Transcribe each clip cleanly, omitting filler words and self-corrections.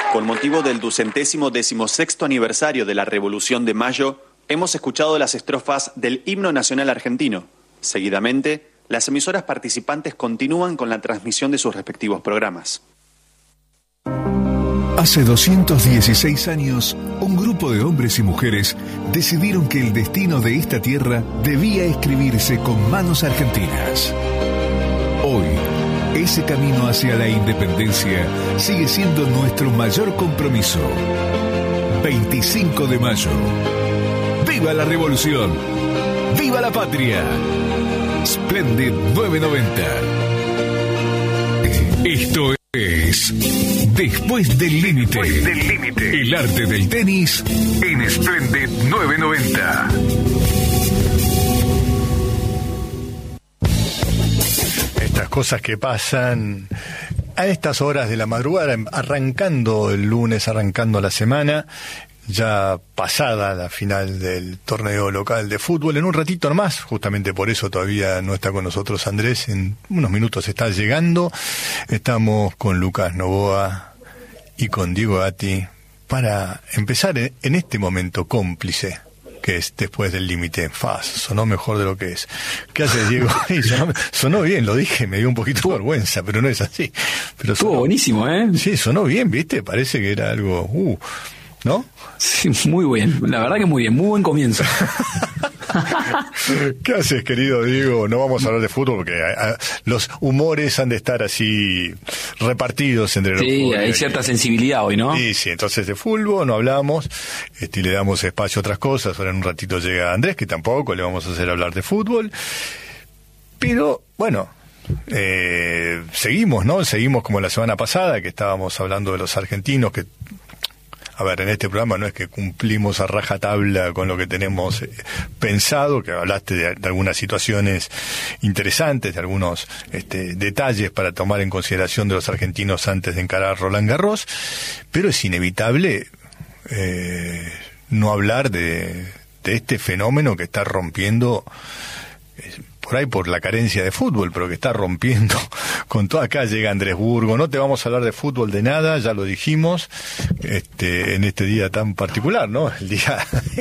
Con motivo del 216º aniversario de la Revolución de Mayo, hemos escuchado las estrofas del himno nacional argentino. Seguidamente, las emisoras participantes continúan con la transmisión de sus respectivos programas. Hace 216 años, un grupo de hombres y mujeres decidieron que el destino de esta tierra debía escribirse con manos argentinas. Hoy, ese camino hacia la independencia sigue siendo nuestro mayor compromiso. 25 de mayo. ¡Viva la revolución! ¡Viva la patria! Splendid 990. Esto es Después del Límite. El arte del tenis en Splendid 990. Estas cosas que pasan a estas horas de la madrugada, arrancando el lunes, arrancando la semana, ya pasada la final del torneo local de fútbol. En un ratito nomás, justamente por eso todavía no está con nosotros Andrés, en unos minutos está llegando. Estamos con Lucas Novoa y con Diego Gatti para empezar en este momento cómplice que es Después del Límite. Sonó mejor de lo que es. ¿Qué haces, Diego? Sonó bien, lo dije, me dio un poquito de vergüenza, pero no es así. Pero estuvo buenísimo, ¿eh? Sí, sonó bien, ¿viste? Parece que era algo... ¿no? Sí, muy bien, la verdad que muy bien, muy buen comienzo. ¿Qué haces, querido Diego? No vamos a hablar de fútbol porque los humores han de estar así repartidos entre los... Sí, hay cierta sensibilidad hoy, ¿no? Sí, entonces de fútbol no hablamos, y le damos espacio a otras cosas. Ahora en un ratito llega Andrés, que tampoco le vamos a hacer hablar de fútbol. Pero, bueno... seguimos, ¿no? Seguimos como la semana pasada, que estábamos hablando de los argentinos, que... A ver, en este programa no es que cumplimos a rajatabla con lo que tenemos pensado, que hablaste de algunas situaciones interesantes, de algunos detalles para tomar en consideración de los argentinos antes de encarar Roland Garros, pero es inevitable no hablar de este fenómeno que está rompiendo... por ahí por la carencia de fútbol, pero que está rompiendo con todo. Acá llega Andrés Burgo. No te vamos a hablar de fútbol de nada, ya lo dijimos, en este día tan particular, ¿no? El día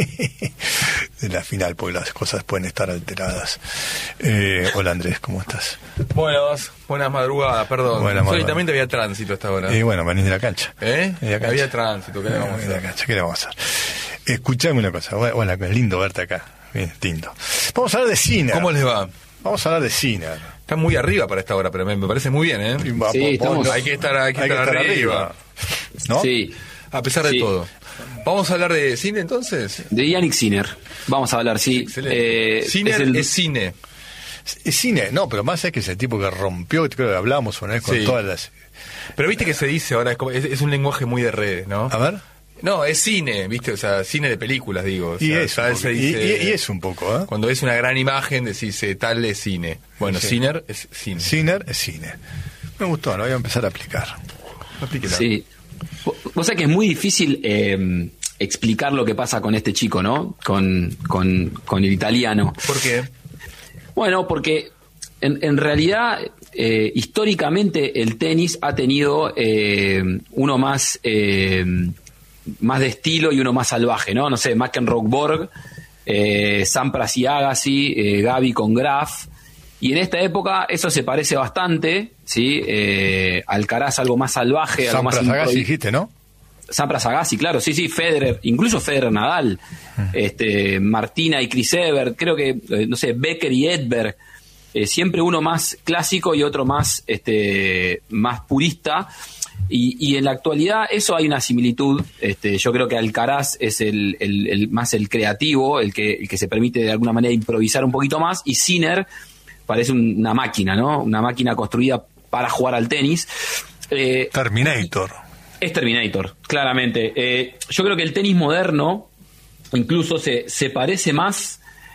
de la final, porque las cosas pueden estar alteradas. Hola Andrés, ¿cómo estás? Buenas madrugadas, perdón. Solitamente había tránsito hasta ahora. Y bueno, venís de la cancha. Había tránsito, ¿qué le vamos a hacer? De la cancha, ¿qué le vamos a hacer? Escuchame una cosa, bueno, es lindo verte acá. Bien, lindo. Vamos a hablar de Sinner. ¿Cómo les va? Vamos a hablar de Sinner. Está muy arriba para esta hora, pero me parece muy bien, ¿eh? Sí, estamos... Hay que estar arriba. ¿No? Sí. A pesar de todo. ¿Vamos a hablar de cine entonces? De Yannick Sinner. Vamos a hablar, sí. Sinner es cine. Es cine, no, pero más es que es el tipo que rompió, creo que hablamos una vez con todas las... Pero viste que se dice ahora, es un lenguaje muy de redes, ¿no? A ver. No, es cine, ¿viste? O sea, cine de películas, digo. O y, sea, es, se dice, y es un poco, ¿eh? Cuando es una gran imagen, decís, tal es cine. Bueno, sí. Sinner es cine. Sinner es cine. Me gustó, lo voy a empezar a aplicar. Sí. Vos sabés que es muy difícil explicar lo que pasa con este chico, ¿no? Con el italiano. ¿Por qué? Bueno, porque en realidad, históricamente, el tenis ha tenido uno más de estilo y uno más salvaje, ¿no? No sé, McEnroe-Borg, Sampras y Agassi, Gavi con Graf. Y en esta época eso se parece bastante, ¿sí? Alcaraz algo más salvaje, algo más Sampras Agassi dijiste, ¿no? Sampras Agassi, claro, sí, Federer, incluso Federer Nadal, Martina y Chris Evert, creo que, no sé, Becker y Edberg, siempre uno más clásico y otro más purista. Y en la actualidad eso hay una similitud. Yo creo que Alcaraz es el más el creativo, el que se permite de alguna manera improvisar un poquito más, y Sinner parece una máquina, ¿no? Una máquina construida para jugar al tenis. Terminator. Es Terminator, claramente. Yo creo que el tenis moderno incluso se parece más...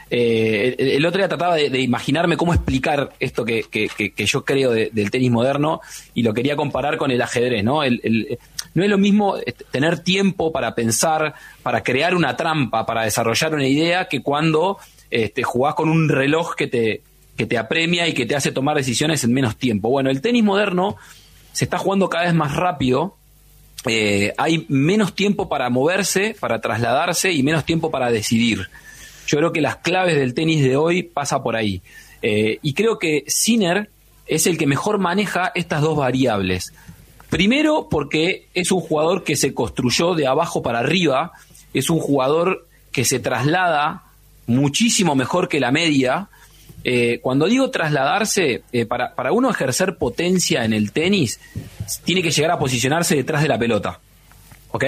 el otro día trataba de imaginarme cómo explicar esto que yo creo del tenis moderno, y lo quería comparar con el ajedrez, ¿no? No es lo mismo tener tiempo para pensar, para crear una trampa, para desarrollar una idea, que cuando jugás con un reloj que te apremia y que te hace tomar decisiones en menos tiempo. Bueno, el tenis moderno se está jugando cada vez más rápido, hay menos tiempo para moverse, para trasladarse y menos tiempo para decidir. Yo creo que las claves del tenis de hoy pasa por ahí. Y creo que Sinner es el que mejor maneja estas dos variables. Primero, porque es un jugador que se construyó de abajo para arriba, es un jugador que se traslada muchísimo mejor que la media. Cuando digo trasladarse, para uno ejercer potencia en el tenis, tiene que llegar a posicionarse detrás de la pelota. ¿Ok?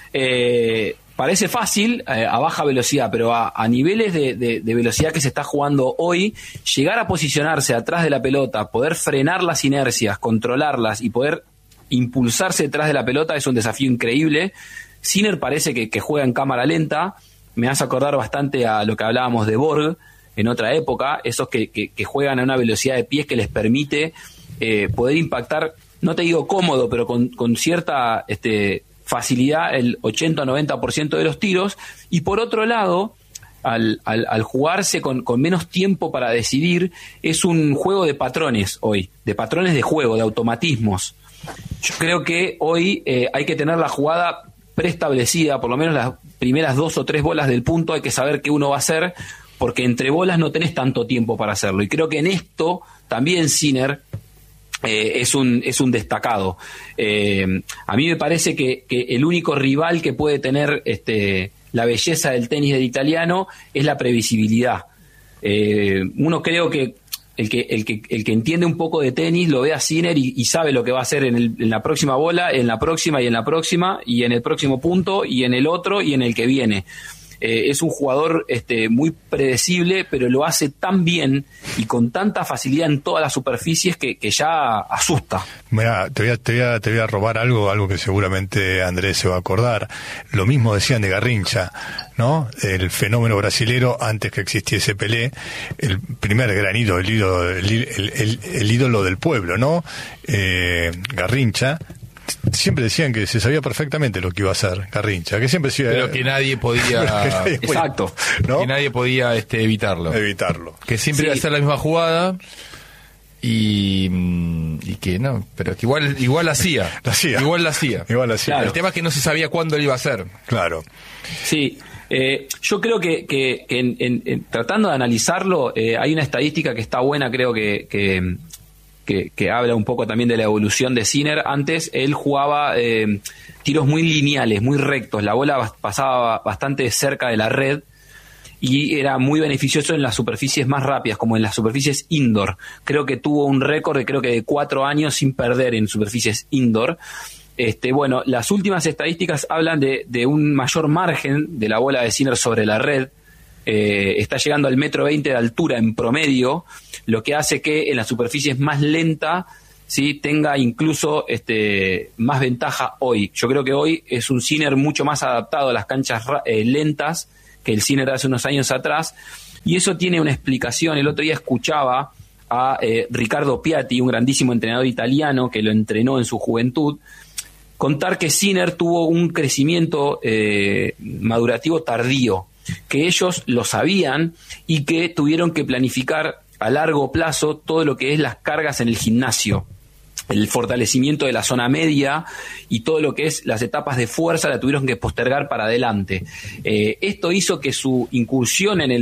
Parece fácil a baja velocidad, pero a niveles de velocidad que se está jugando hoy, llegar a posicionarse atrás de la pelota, poder frenar las inercias, controlarlas y poder impulsarse detrás de la pelota es un desafío increíble. Sinner parece que juega en cámara lenta. Me hace acordar bastante a lo que hablábamos de Borg en otra época, esos que juegan a una velocidad de pies que les permite poder impactar, no te digo cómodo, pero con cierta facilidad el 80-90% de los tiros. Y por otro lado, al jugarse con menos tiempo para decidir, es un juego de patrones hoy, de patrones de juego, de automatismos. Yo creo que hoy hay que tener la jugada preestablecida, por lo menos las primeras 2 o 3 bolas del punto hay que saber qué uno va a hacer, porque entre bolas no tenés tanto tiempo para hacerlo. Y creo que en esto también Sinner es un destacado. A mí me parece que el único rival que puede tener la belleza del tenis del italiano es la previsibilidad. Uno creo que el que entiende un poco de tenis lo ve a Sinner y sabe lo que va a hacer en la próxima bola, en la próxima y en la próxima, y en el próximo punto, y en el otro, y en el que viene. Es un jugador muy predecible, pero lo hace tan bien y con tanta facilidad en todas las superficies que ya asusta. Mirá, te voy a robar algo que seguramente Andrés se va a acordar. Lo mismo decían de Garrincha, ¿no? El fenómeno brasilero antes que existiese Pelé, el primer gran ídolo, el ídolo del pueblo, ¿no? Garrincha. Siempre decían que se sabía perfectamente lo que iba a hacer Garrincha, que siempre decía, pero que nadie podía exacto, ¿no? Que nadie podía evitarlo, que siempre iba a hacer la misma jugada y que no, pero que igual la hacía. Claro. El tema es que no se sabía cuándo lo iba a hacer. Claro. Sí. Yo creo que en tratando de analizarlo, hay una estadística que está buena, creo que habla un poco también de la evolución de Sinner. Antes él jugaba tiros muy lineales, muy rectos, la bola pasaba bastante cerca de la red y era muy beneficioso en las superficies más rápidas, como en las superficies indoor. Creo que tuvo un récord de 4 años sin perder en superficies indoor. Bueno, las últimas estadísticas hablan de un mayor margen de la bola de Sinner sobre la red. Está llegando al 1,20 m de altura en promedio, lo que hace que en las superficies más lenta, ¿sí?, tenga incluso más ventaja hoy. Yo creo que hoy es un Sinner mucho más adaptado a las canchas lentas que el Sinner de hace unos años atrás, y eso tiene una explicación. El otro día escuchaba a Riccardo Piatti, un grandísimo entrenador italiano que lo entrenó en su juventud, contar que Sinner tuvo un crecimiento madurativo tardío, que ellos lo sabían y que tuvieron que planificar a largo plazo todo lo que es las cargas en el gimnasio, el fortalecimiento de la zona media y todo lo que es las etapas de fuerza la tuvieron que postergar para adelante. Esto hizo que su incursión en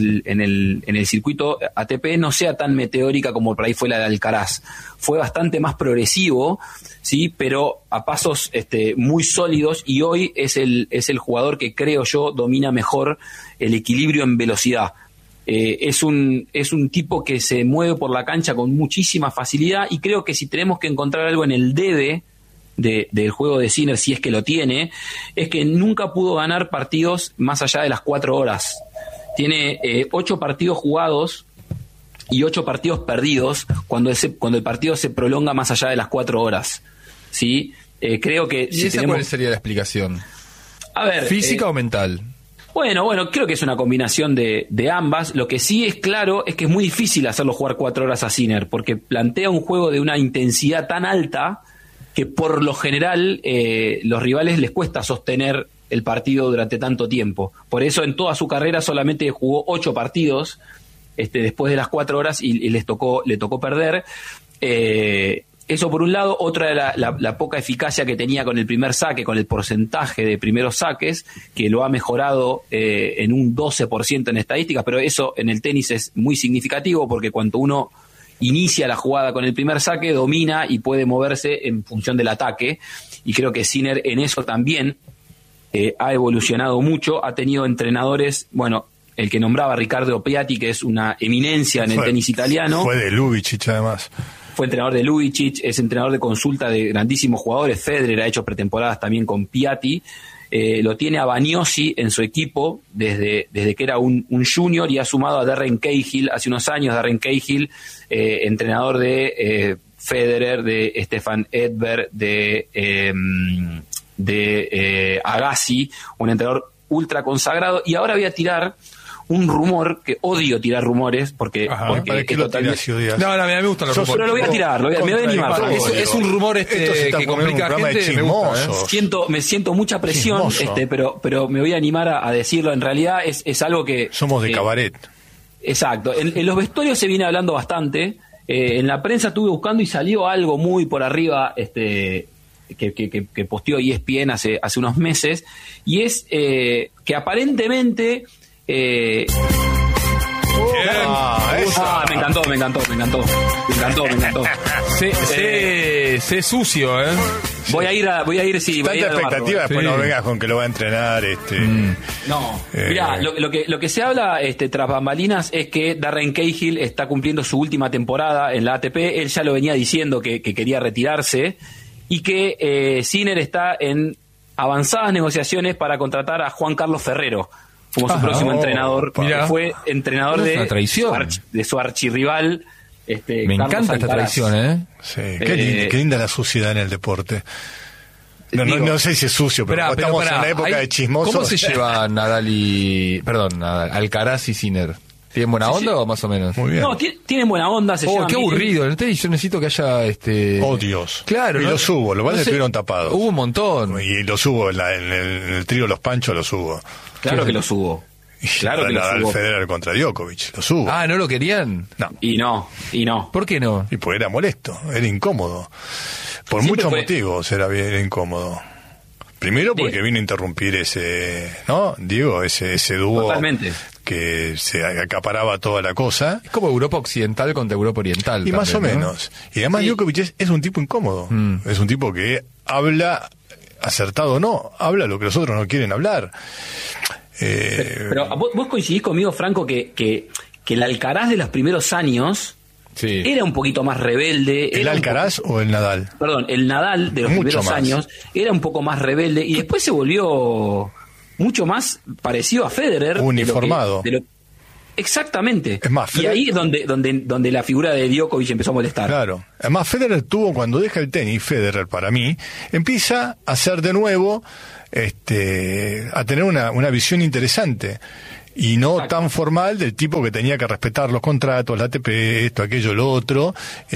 el circuito ATP no sea tan meteórica como por ahí fue la de Alcaraz. Fue bastante más progresivo, sí, pero a pasos muy sólidos, y hoy es el jugador que creo yo domina mejor el equilibrio en velocidad. Es un tipo que se mueve por la cancha con muchísima facilidad, y creo que si tenemos que encontrar algo en el debe del juego de Sinner, si es que lo tiene, es que nunca pudo ganar partidos más allá de las 4 horas. Tiene 8 partidos jugados y 8 partidos perdidos cuando el partido se prolonga más allá de las 4 horas. ¿Sí? Creo que ¿Y esa cuál sería la explicación? A ver, ¿física o mental? Bueno, creo que es una combinación de ambas. Lo que sí es claro es que es muy difícil hacerlo jugar 4 horas a Sinner, porque plantea un juego de una intensidad tan alta que por lo general los rivales les cuesta sostener el partido durante tanto tiempo. Por eso en toda su carrera solamente jugó 8 partidos después de las 4 horas y le tocó perder. eso por un lado. Otra era la poca eficacia que tenía con el primer saque, con el porcentaje de primeros saques, que lo ha mejorado en un 12% en estadísticas, pero eso en el tenis es muy significativo porque cuando uno inicia la jugada con el primer saque, domina y puede moverse en función del ataque, y creo que Sinner en eso también ha evolucionado mucho, ha tenido entrenadores, bueno, el que nombraba Riccardo Piatti, que es una eminencia en el tenis italiano. Fue de Ljubicic además. Fue entrenador de Ljubicic, es entrenador de consulta de grandísimos jugadores. Federer ha hecho pretemporadas también con Piatti. Lo tiene a Bagnosi en su equipo desde que era un junior, y ha sumado a Darren Cahill hace unos años. Darren Cahill, entrenador de Federer, de Stefan Edberg, de Agassi, un entrenador ultra consagrado. Y ahora voy a tirar un rumor, que odio tirar rumores porque ¿para qué lo tiras, No, a mí me gustan los rumores. Pero lo voy a tirar, me voy a animar. Es un rumor que complica a gente, me gusta, me siento mucha presión, pero me voy a animar a decirlo. En realidad es algo que... Somos de cabaret. Exacto. En los vestuarios se viene hablando bastante. En la prensa estuve buscando y salió algo muy por arriba, que posteó ESPN hace unos meses, y es que aparentemente... me encantó. Sé sucio, Voy a ir, sí. Tanta expectativa, después no vengas con que lo va a entrenar. No, mirá, lo que se habla tras bambalinas es que Darren Cahill está cumpliendo su última temporada en la ATP. Él ya lo venía diciendo que quería retirarse, y que Sinner está en avanzadas negociaciones para contratar a Juan Carlos Ferrero como su próximo entrenador, que fue entrenador de su archirrival. Me encanta esta traición, Sí, qué linda la suciedad en el deporte. No sé si es sucio, pero estamos en la época de chismosos. ¿Cómo se lleva Alcaraz y Sinner? ¿Tienen buena onda o más o menos? Muy bien. No, tienen buena onda. Qué aburrido. En el tenis yo necesito que haya... Odios. Claro. Y los hubo, los cuales estuvieron tapados. Hubo un montón. Y los hubo en el trío Los Panchos, los hubo. Claro que los hubo. Claro que Nadal Federer contra Djokovic, los hubo. ¿No lo querían? No. Y no. ¿Por qué no? Y pues era molesto, era incómodo. Por Siempre muchos motivos era incómodo. Primero porque vino a interrumpir ese dúo. Totalmente. Que se acaparaba toda la cosa. Es como Europa Occidental contra Europa Oriental. Y también, más o menos. Y además Djokovic es un tipo incómodo. Es un tipo que habla, acertado o no, habla lo que los otros no quieren hablar. Pero vos coincidís conmigo, Franco, que el Alcaraz de los primeros años era un poquito más rebelde. ¿El Alcaraz o el Nadal? Perdón, el Nadal de los primeros años era un poco más rebelde, y después se volvió mucho más parecido a Federer. Uniformado. Exactamente. Es más, y ahí es donde la figura de Djokovic empezó a molestar. Claro. Además, Federer cuando deja el tenis, Federer para mí, empieza a ser de nuevo, a tener una visión interesante. Y no tan formal, del tipo que tenía que respetar los contratos, la ATP, esto, aquello, lo otro,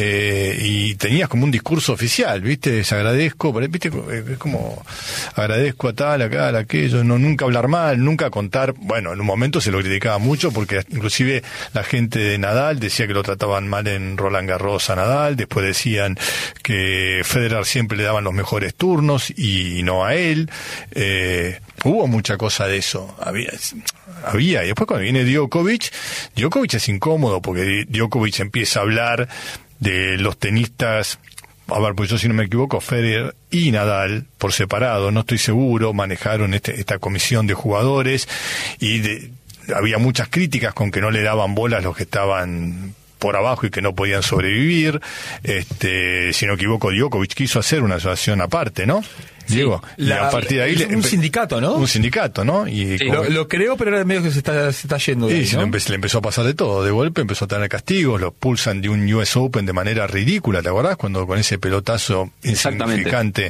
y tenías como un discurso oficial, ¿viste? Agradezco, ¿viste? Como agradezco a tal, a aquello, nunca hablar mal, nunca contar. Bueno, en un momento se lo criticaba mucho porque inclusive la gente de Nadal decía que lo trataban mal en Roland Garros a Nadal, después decían que Federer siempre le daban los mejores turnos y no a él. Hubo mucha cosa de eso, había, y después cuando viene Djokovic es incómodo porque Djokovic empieza a hablar de los tenistas, pues yo si no me equivoco, Federer y Nadal por separado, no estoy seguro, manejaron esta comisión de jugadores y había muchas críticas con que no le daban bolas los que estaban por abajo y que no podían sobrevivir. Si no me equivoco, Djokovic quiso hacer una asociación aparte, ¿no? Diego, y a partir de ahí un sindicato, ¿no? Un sindicato, ¿no? Y lo creo, pero ahora medio que se está yendo de ahí, ¿no? Le empezó a pasar de todo. De golpe empezó a tener castigos, lo expulsan de un US Open de manera ridícula, ¿te acordás? Cuando con ese pelotazo insignificante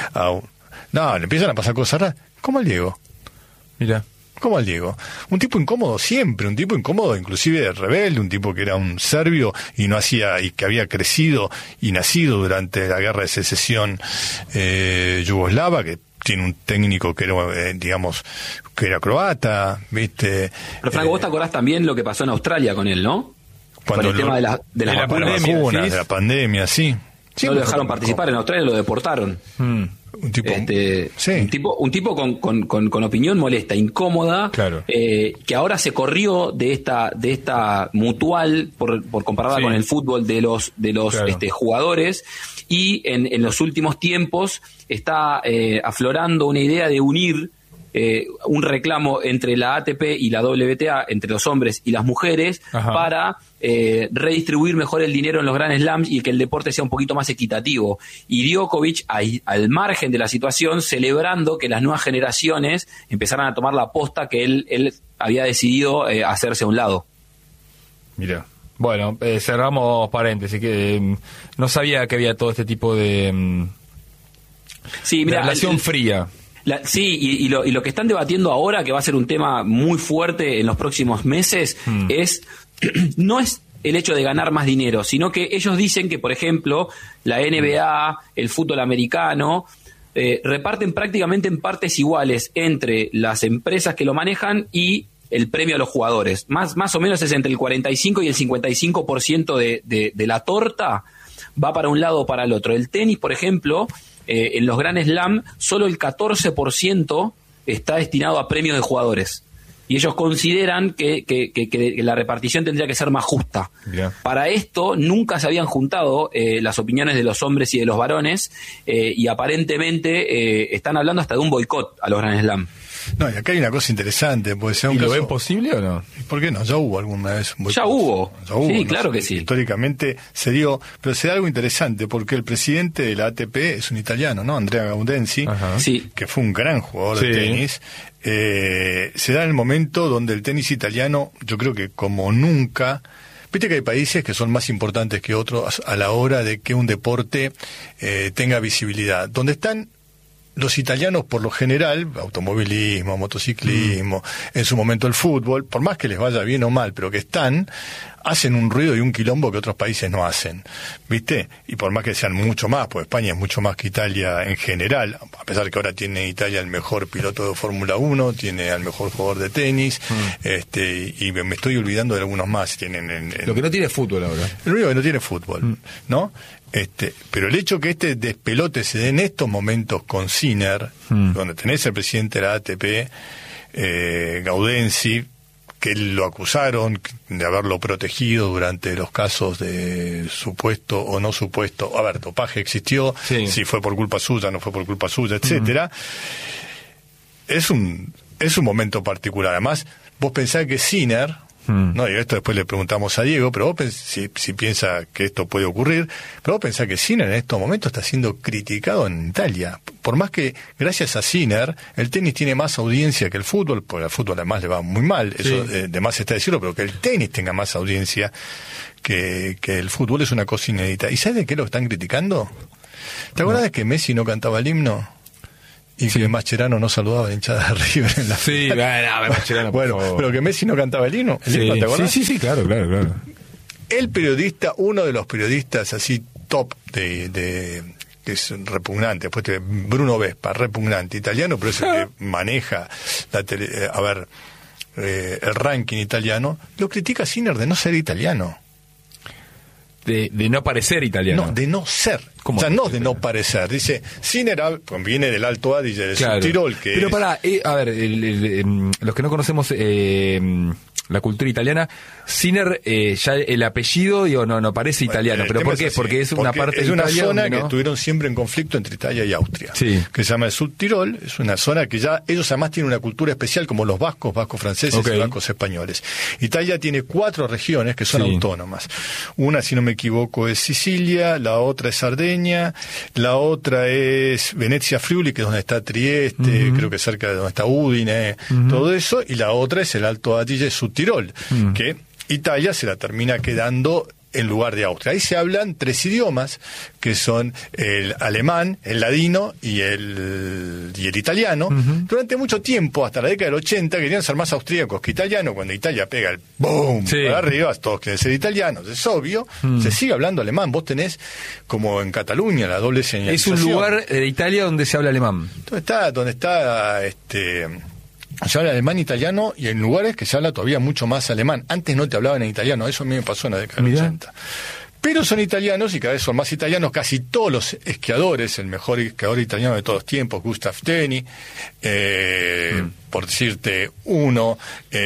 le empiezan a pasar cosas raras. ¿Cómo al Diego? Mira. ¿Cómo al Diego? Un tipo incómodo siempre, un tipo incómodo, inclusive rebelde, un tipo que era un serbio y que había crecido y nacido durante la guerra de secesión yugoslava, que tiene un técnico que era, que era croata, ¿viste? Pero Franco, vos te acordás también lo que pasó en Australia con él, ¿no? Con el tema de la pandemia, sí. no lo dejaron participar. En Australia lo deportaron. Un tipo, un tipo con opinión molesta, incómoda, claro. Que ahora se corrió de esta mutual por compararla con el fútbol de los claro. Jugadores, y en los últimos tiempos está aflorando una idea de unir un reclamo entre la ATP y la WTA, entre los hombres y las mujeres, para redistribuir mejor el dinero en los Grand Slams y que el deporte sea un poquito más equitativo. Y Djokovic, al margen de la situación, celebrando que las nuevas generaciones empezaran a tomar la posta que él había decidido hacerse a un lado. Mira, bueno, cerramos paréntesis, que no sabía que había todo este tipo de relación fría. Y lo que están debatiendo ahora, que va a ser un tema muy fuerte en los próximos meses, no es el hecho de ganar más dinero, sino que ellos dicen que, por ejemplo, la NBA, el fútbol americano, reparten prácticamente en partes iguales entre las empresas que lo manejan y el premio a los jugadores. Más o menos es entre el 45 y el 55% de la torta va para un lado o para el otro. El tenis, por ejemplo, en los Grand Slam, solo el 14% está destinado a premios de jugadores. Y ellos consideran que la repartición tendría que ser más justa. Yeah. Para esto nunca se habían juntado las opiniones de los hombres y de los varones, y aparentemente están hablando hasta de un boicot a los Grand Slam. No, y acá hay una cosa interesante. Puede ser un caso... ¿Lo ven posible o no? ¿Por qué no? Ya hubo alguna vez un boicot. Ya hubo, sí, ¿no? Claro que sí. Históricamente se dio, pero se da algo interesante, porque el presidente de la ATP es un italiano, ¿no? Andrea Gaudenzi, que fue un gran jugador de tenis. Se da en el momento donde el tenis italiano, yo creo que como nunca... Viste que hay países que son más importantes que otros a la hora de que un deporte tenga visibilidad. Donde están los italianos, por lo general, automovilismo, motociclismo, en su momento el fútbol, por más que les vaya bien o mal, pero que hacen un ruido y un quilombo que otros países no hacen, ¿viste? Y por más que sean mucho más, pues España es mucho más que Italia en general, a pesar que ahora tiene Italia el mejor piloto de Fórmula 1, tiene al mejor jugador de tenis, y me estoy olvidando de algunos más. Lo que no tiene fútbol ahora. Lo único que no tiene fútbol, ¿no? Pero el hecho que este despelote se dé en estos momentos con Sinner, donde tenés el presidente de la ATP, Gaudenzi, que lo acusaron de haberlo protegido durante los casos de supuesto o no supuesto, dopaje existió, si fue por culpa suya, no fue por culpa suya, etcétera. Es un momento particular. Además, vos pensás que Sinner, no, y esto después le preguntamos a Diego, pero vos si piensa que esto puede ocurrir, pero vos pensás que Sinner en estos momentos está siendo criticado en Italia. Por más que, gracias a Sinner, el tenis tiene más audiencia que el fútbol, porque al fútbol además le va muy mal, eso de más está decirlo, pero que el tenis tenga más audiencia que el fútbol es una cosa inédita. ¿Y sabes de qué lo están criticando? ¿Te acuerdas de que Messi no cantaba el himno? Y que Mascherano no saludaba a la hinchada de River en la Mascherano, bueno, pero que Messi no cantaba el himno, ¿te acuerdas? Sí, claro. El periodista, uno de los periodistas así top de que es repugnante, después Bruno Vespa, repugnante, italiano, pero es el que maneja el ranking italiano, lo critica a Sinner de no ser italiano. De no parecer italiano. No, de no ser. O sea, no de no parecer. Dice, Sinner viene del Alto Adige, del Subtirol. Pero pará, los que no conocemos la cultura italiana, Sinner, ya el apellido, no parece italiano. ¿Pero por qué? Porque es una parte de Italia. Es una zona que estuvieron siempre en conflicto entre Italia y Austria. Que se llama el Subtirol. Es una zona que ya, ellos además tienen una cultura especial como los vascos franceses y vascos españoles. Italia tiene 4 regiones que son autónomas. Una, si no me equivoco, es Sicilia, la otra es Sardeña, la otra es Venecia Friuli, que es donde está Trieste, creo que cerca de donde está Udine, todo eso, y la otra es el Alto Adige Subtirol, que Italia se la termina quedando en lugar de Austria. Ahí se hablan 3 idiomas, que son el alemán, el ladino y el italiano. Durante mucho tiempo, hasta la década del 80, querían ser más austríacos que italianos. Cuando Italia pega el boom para arriba, todos quieren ser italianos, es obvio. Se sigue hablando alemán. Vos tenés, como en Cataluña, la doble señalización. Es un lugar de Italia donde se habla alemán. Donde está se habla alemán, italiano, y en lugares que se habla todavía mucho más alemán. Antes no te hablaban en italiano, eso a mí me pasó en la década del 80. pero son italianos y cada vez son más italianos. Casi todos los esquiadores, el mejor esquiador italiano de todos los tiempos, Gustav Teni, por decirte uno,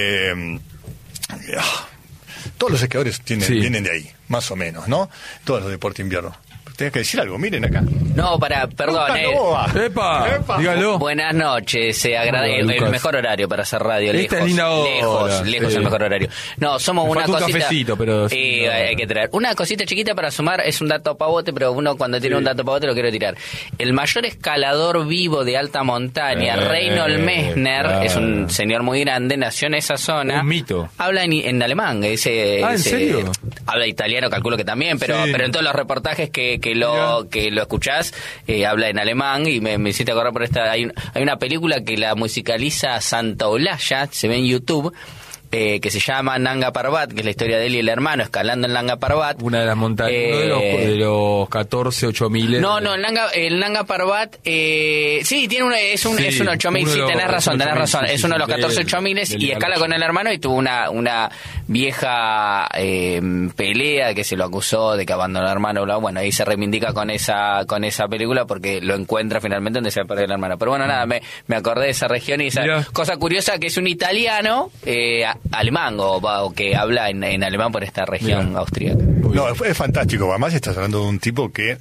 todos los esquiadores vienen de ahí, más o menos, ¿no? Todos los deportes de invierno. Tenés que decir algo, miren acá. No, perdón. ¡Epa! Dígalo. Buenas noches, se agradece el mejor horario para hacer radio. Esta es linda hora. Lejos el mejor horario. No, somos una cosita. Un cafecito, pero. Hay que traer. Una cosita chiquita para sumar, es un dato pavote, pero uno cuando tiene un dato pavote lo quiero tirar. El mayor escalador vivo de alta montaña, Reinhold Messner, es un señor muy grande, nació en esa zona. Un mito. Habla en alemán. ¿En serio? Habla italiano, calculo que también, pero en todos los reportajes que lo escuchás, habla en alemán, y me hiciste acordar por esta. Hay una película que la musicaliza Santa Olaya, se ve en YouTube, que se llama Nanga Parbat, que es la historia de él y el hermano escalando en Nanga Parbat. Una de las montañas, uno de los 14, 8000. No, el Nanga Parbat, sí, tiene es un 8000, sí, tenés razón, es uno de los 14, 8000 y escala con el hermano, y tuvo una vieja pelea que se lo acusó de que abandonó al hermano, bueno, ahí se reivindica con esa película porque lo encuentra finalmente donde se ha perdido el hermano. Pero bueno, nada, me acordé de esa región y esa cosa curiosa que es un italiano alemán o que habla en alemán por esta región austríaca. No, es fantástico. Además estás hablando de un tipo que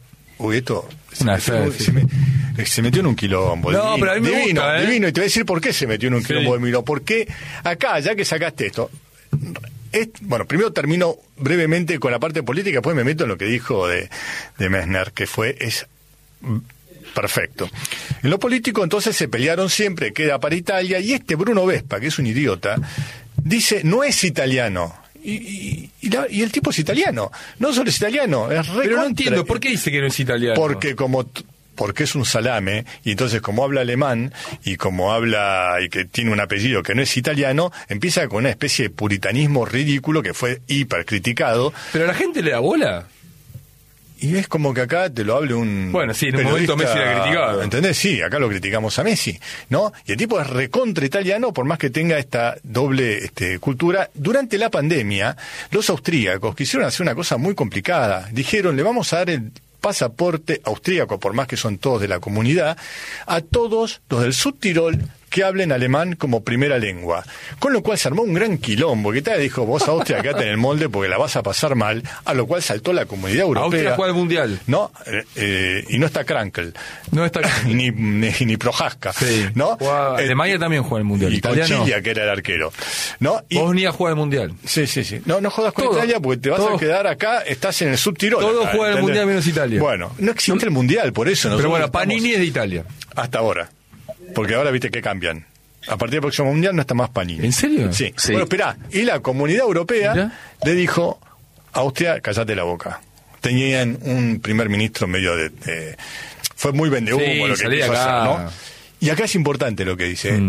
se metió en un quilombo. No, pero a mí me gusta, divino, y te voy a decir por qué se metió en un quilombo de Milo. Porque acá, ya que sacaste esto, bueno, primero termino brevemente con la parte política, después me meto en lo que dijo de Messner, que es perfecto. En lo político, entonces, se pelearon siempre, queda para Italia, y Bruno Vespa, que es un idiota, dice, no es italiano. Y el tipo es italiano. No solo es italiano, es Pero no entiendo, ¿por qué dice que no es italiano? Porque es un salame, y entonces como habla alemán, y como habla, y que tiene un apellido que no es italiano, empieza con una especie de puritanismo ridículo que fue hiper criticado. ¿Pero a la gente le da bola? Y es como que acá te lo hable un... Bueno, sí, en un momento Messi era criticado. ¿Entendés? Sí, acá lo criticamos a Messi, ¿no? Y el tipo es recontra italiano, por más que tenga esta doble cultura. Durante la pandemia, los austríacos quisieron hacer una cosa muy complicada. Dijeron, le vamos a dar el pasaporte austríaco, por más que son todos de la comunidad, a todos los del Subtirol que hablen alemán como primera lengua. Con lo cual se armó un gran quilombo, que tal dijo, vos Austria quedate en el molde porque la vas a pasar mal, a lo cual saltó la comunidad europea. Austria juega el Mundial. ¿No? Y no está Krankel. No está ni Prohaska. Sí. ¿No? Alemania también juega el Mundial. Y Conchiglia, que era el arquero. ¿No? Vos ni a jugar el Mundial. Sí. No jodas con Italia porque te vas a quedar acá, estás en el Subtirol. Todos juegan el Mundial menos Italia. Bueno, no existe el Mundial, por eso. Pero bueno, Panini es de Italia. Hasta ahora. Porque ahora viste que cambian. A partir del próximo Mundial no está más Panini. ¿En serio? Sí. Bueno, esperá. Y la comunidad europea le dijo, Austria, cállate la boca. Tenían un primer ministro medio de fue muy vendehumo lo que quiso hacer, ¿no? Y acá es importante lo que dice.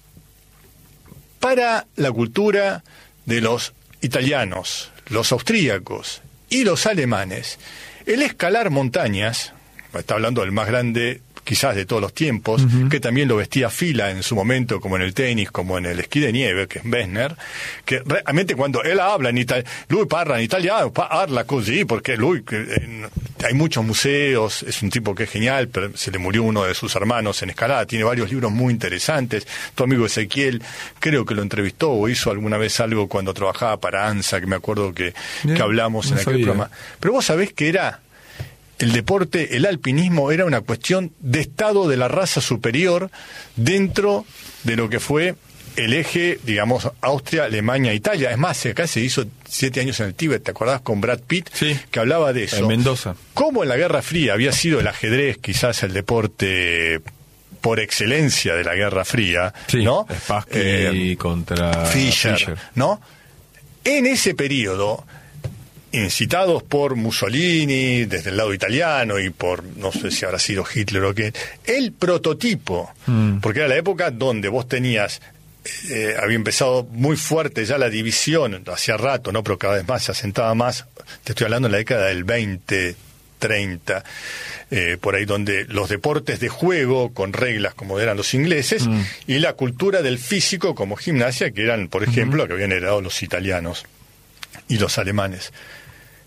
Para la cultura de los italianos, los austríacos y los alemanes, el escalar montañas, está hablando del más grande quizás de todos los tiempos, que también lo vestía fila en su momento, como en el tenis, como en el esquí de nieve, que es Messner, que realmente cuando él habla en Italia, lui parla en italiano, parla così, porque lui, hay muchos museos, es un tipo que es genial, pero se le murió uno de sus hermanos en escalada, tiene varios libros muy interesantes. Tu amigo Ezequiel, creo que lo entrevistó o hizo alguna vez algo cuando trabajaba para ANSA, que me acuerdo que hablamos en aquel programa. Pero vos sabés que era el deporte, el alpinismo, era una cuestión de estado de la raza superior dentro de lo que fue el eje, digamos, Austria, Alemania, Italia. Es más, acá se hizo 7 años en el Tíbet, ¿te acordás? Con Brad Pitt, que hablaba de eso. En Mendoza. Cómo en la Guerra Fría había sido el ajedrez quizás el deporte por excelencia de la Guerra Fría, ¿no? Spassky contra Fischer, ¿no? En ese periodo, incitados por Mussolini desde el lado italiano y por, no sé si habrá sido Hitler o qué, el prototipo, porque era la época donde vos tenías, había empezado muy fuerte ya la división, hacía rato, ¿no? Pero cada vez más se asentaba más, te estoy hablando en la década del 20, 30, por ahí donde los deportes de juego con reglas como eran los ingleses y la cultura del físico como gimnasia, que eran, por ejemplo, que habían heredado los italianos y los alemanes.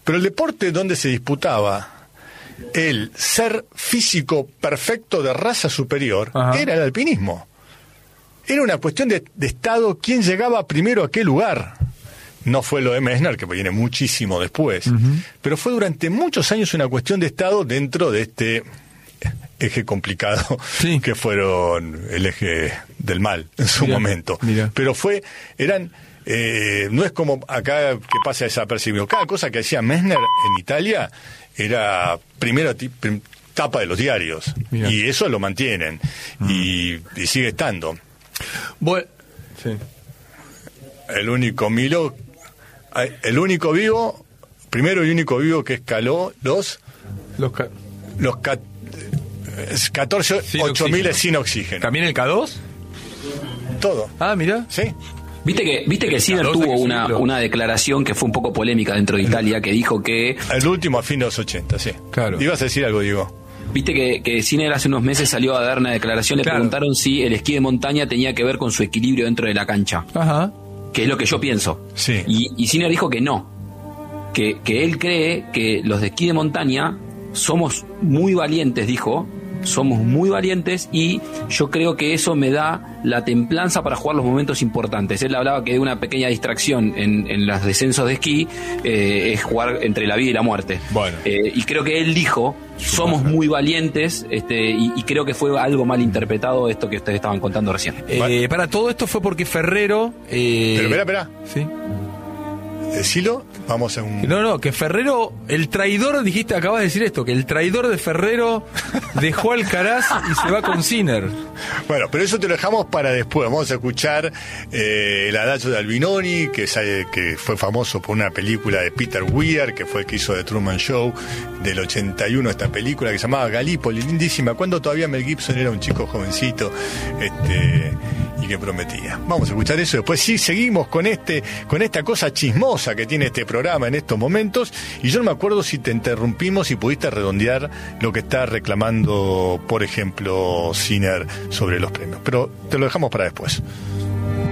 Pero el deporte donde se disputaba el ser físico perfecto de raza superior era el alpinismo. Era una cuestión de estado, quién llegaba primero a qué lugar. No fue lo de Messner, que viene muchísimo después, pero fue durante muchos años una cuestión de estado dentro de este eje complicado que fueron el eje del mal en su momento. Pero no es como acá que pasa desapercibido. Cada cosa que hacía Messner en Italia era primera tapa de los diarios. Y eso lo mantienen. Y sigue estando. Bueno, el único vivo, primero y único vivo que escaló los 14 8.000 sin oxígeno. ¿También el K2? Todo. Ah, mira. Sí. Viste que Sinner tuvo una declaración que fue un poco polémica dentro de Italia, que dijo que... El último a fin de los 80, sí. Claro. Ibas a decir algo, Diego. Viste que Sinner hace unos meses salió a dar una declaración, le preguntaron si el esquí de montaña tenía que ver con su equilibrio dentro de la cancha. Ajá. Que es lo que yo pienso. Sí. Y Sinner dijo que no. Que él cree que los de esquí de montaña somos muy valientes, dijo. Somos muy valientes y yo creo que eso me da la templanza para jugar los momentos importantes. Él hablaba que de una pequeña distracción en los descensos de esquí es jugar entre la vida y la muerte. Bueno. Y creo que él dijo, somos muy valientes, y creo que fue algo mal interpretado esto que ustedes estaban contando recién. Para todo esto fue porque Ferrero... Pero espera. Sí. Decilo, vamos a un... No, que Ferrero, el traidor, acabas de decir esto, que el traidor de Ferrero dejó Alcaraz y se va con Sinner. Bueno, pero eso te lo dejamos para después. Vamos a escuchar el adagio de Albinoni, que fue famoso por una película de Peter Weir, que fue el que hizo The Truman Show del 81, esta película que se llamaba Gallipoli, lindísima, cuando todavía Mel Gibson era un chico jovencito, y que prometía. Vamos a escuchar eso. Después sí seguimos con esta cosa chismosa que tiene este programa en estos momentos. Y yo no me acuerdo si te interrumpimos y pudiste redondear lo que está reclamando, por ejemplo, Sinner sobre los premios. Pero te lo dejamos para después.